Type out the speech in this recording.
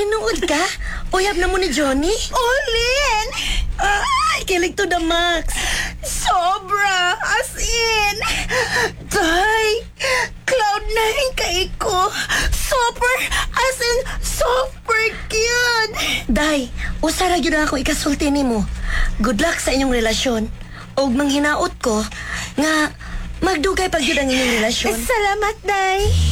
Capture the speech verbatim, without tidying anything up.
Tinuod ka? Uyab na mo ni Johnny? Olin! Ay, kilig to the max. Sobra! As in! Day! Cloud nine kay ko! Super! As in, super cute! Day, usara yun ako ikasulti ni mo. Good luck sa inyong relasyon. Og manghinaot ko nga magdugay pag yun ang inyong relasyon. Salamat, Day!